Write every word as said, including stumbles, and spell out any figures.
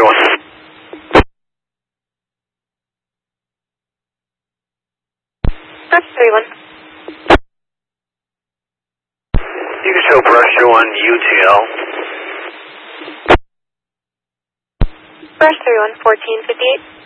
pressure one. Press three one. You can show pressure one U T L. Press three one, fourteen fifty-eight.